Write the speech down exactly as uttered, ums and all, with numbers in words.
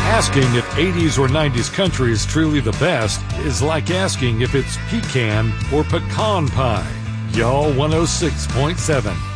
Asking if eighties or nineties country is truly the best is like asking if it's pecan or pecan pie. Y'all one oh six point seven.